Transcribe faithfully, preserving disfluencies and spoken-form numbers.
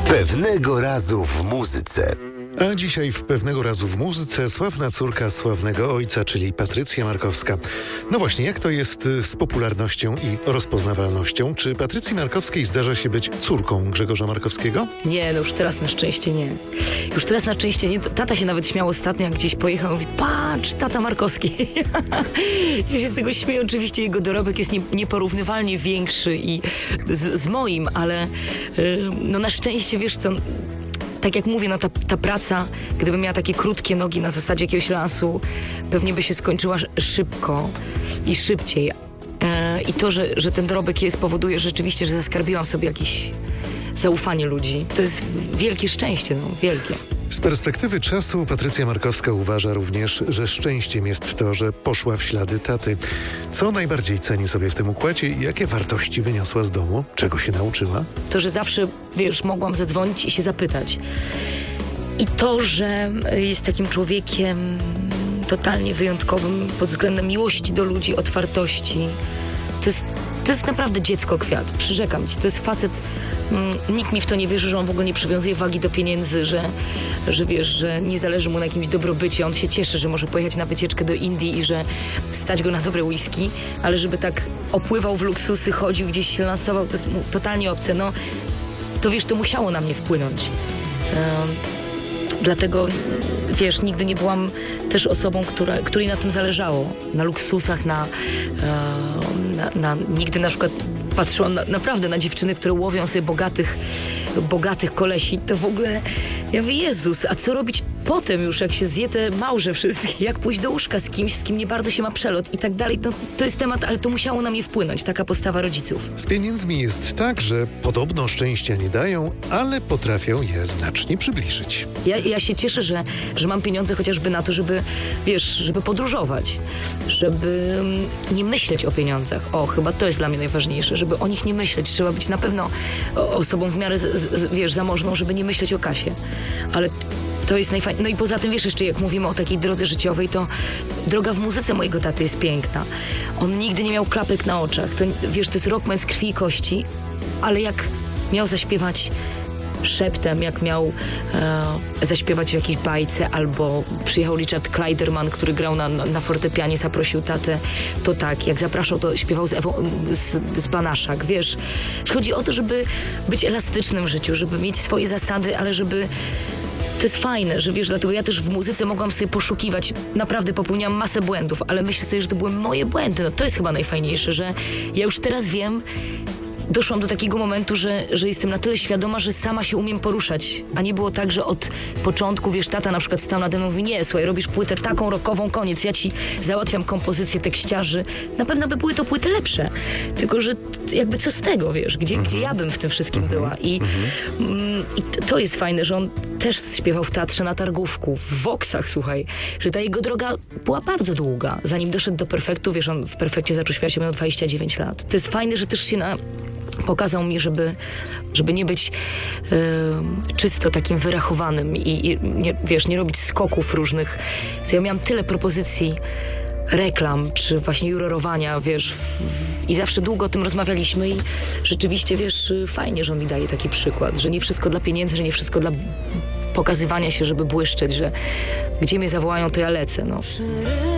Pewnego razu w muzyce. A dzisiaj w Pewnego razu w muzyce sławna córka sławnego ojca, czyli Patrycja Markowska. No właśnie, jak to jest z popularnością i rozpoznawalnością? Czy Patrycji Markowskiej zdarza się być córką Grzegorza Markowskiego? Nie, no już teraz na szczęście nie. Już teraz na szczęście nie. Tata się nawet śmiał ostatnio, jak gdzieś pojechał i mówi: patrz, tata Markowski. Ja się z tego śmieję. Oczywiście jego dorobek jest nie, nieporównywalnie większy i z, z moim, ale yy, no na szczęście, wiesz co, tak jak mówię, no ta, ta praca, gdybym miała takie krótkie nogi na zasadzie jakiegoś lansu, pewnie by się skończyła szybko i szybciej. E, I to, że, że ten dorobek jest, powoduje rzeczywiście, że zaskarbiłam sobie jakieś zaufanie ludzi. To jest wielkie szczęście, no, wielkie. Z perspektywy czasu Patrycja Markowska uważa również, że szczęściem jest to, że poszła w ślady taty. Co najbardziej ceni sobie w tym układzie i jakie wartości wyniosła z domu? Czego się nauczyła? To, że zawsze, wiesz, mogłam zadzwonić i się zapytać. I to, że jest takim człowiekiem totalnie wyjątkowym pod względem miłości do ludzi, otwartości. To jest, to jest naprawdę dziecko kwiat. Przyrzekam ci, to jest facet. Mm, nikt mi w to nie wierzy, że on w ogóle nie przywiązuje wagi do pieniędzy, że, że wiesz, że nie zależy mu na jakimś dobrobycie. On się cieszy, że może pojechać na wycieczkę do Indii i że stać go na dobre whisky, ale żeby tak opływał w luksusy, chodził gdzieś się lansował, to jest mu totalnie obce. No, to wiesz, to musiało na mnie wpłynąć. Um, Dlatego, wiesz, nigdy nie byłam też osobą, która, której na tym zależało. Na luksusach, na, na, na nigdy na przykład patrzyłam na, naprawdę na dziewczyny, które łowią sobie bogatych, bogatych kolesi. To w ogóle, ja mówię, Jezus, a co robić potem już, jak się zje te małże wszystkie? Jak pójść do łóżka z kimś, z kim nie bardzo się ma przelot i tak dalej. No, to jest temat, ale to musiało na mnie wpłynąć, taka postawa rodziców. Z pieniędzmi jest tak, że podobno szczęścia nie dają, ale potrafią je znacznie przybliżyć. Ja, ja się cieszę, że, że mam pieniądze chociażby na to, żeby, wiesz, żeby podróżować, żeby nie myśleć o pieniądzach. O, chyba to jest dla mnie najważniejsze, żeby o nich nie myśleć. Trzeba być na pewno osobą w miarę, z, z, wiesz, zamożną, żeby nie myśleć o kasie. Ale to jest najfajniejsze. No i poza tym, wiesz, jeszcze jak mówimy o takiej drodze życiowej, to droga w muzyce mojego taty jest piękna. On nigdy nie miał klapek na oczach. To, wiesz, to jest rockman z krwi i kości, ale jak miał zaśpiewać szeptem, jak miał e, zaśpiewać w jakiejś bajce, albo przyjechał Richard Kleiderman, który grał na, na, na fortepianie, zaprosił tatę, to tak, jak zapraszał, to śpiewał z, Ewą, z, z Banaszak, wiesz. Chodzi o to, żeby być elastycznym w życiu, żeby mieć swoje zasady, ale żeby to jest fajne, że wiesz, dlatego ja też w muzyce mogłam sobie poszukiwać, naprawdę popełniałam masę błędów, ale myślę sobie, że to były moje błędy. No to jest chyba najfajniejsze, że ja już teraz wiem, doszłam do takiego momentu, że, że jestem na tyle świadoma, że sama się umiem poruszać. A nie było tak, że od początku, wiesz, tata na przykład stał nade mną i mówi: nie, słuchaj, robisz płytę taką rockową, koniec, ja ci załatwiam kompozycję tekściarzy. Na pewno by były to płyty lepsze. Tylko, że t- jakby co z tego, wiesz, gdzie, mm-hmm. gdzie ja bym w tym wszystkim mm-hmm. była. I, mm-hmm. mm, i t- to jest fajne, że on też śpiewał w teatrze na Targówku, w Voxach, słuchaj, że ta jego droga była bardzo długa. Zanim doszedł do Perfektu, wiesz, on w Perfekcie zaczął śpiewać, miał dwadzieścia dziewięć lat. To jest fajne, że też się na pokazał mi, żeby, żeby nie być y, czysto takim wyrachowanym i, i nie, wiesz, nie robić skoków różnych. So ja miałam tyle propozycji reklam, czy właśnie jurorowania, wiesz, w, w, i zawsze długo o tym rozmawialiśmy i rzeczywiście, wiesz, fajnie, że on mi daje taki przykład, że nie wszystko dla pieniędzy, że nie wszystko dla pokazywania się, żeby błyszczeć, że gdzie mnie zawołają, to ja lecę, no.